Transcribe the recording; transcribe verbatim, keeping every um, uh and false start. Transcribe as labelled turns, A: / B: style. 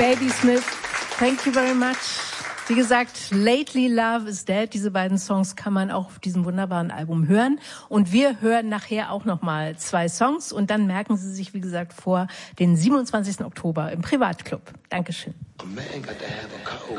A: Babysmith, thank you very much. Wie gesagt, Lately Love is Dead, diese beiden Songs kann man auch auf diesem wunderbaren Album hören. Und wir hören nachher auch nochmal zwei Songs und dann merken Sie sich, wie gesagt, vor den siebenundzwanzigsten Oktober im Privatclub. Dankeschön.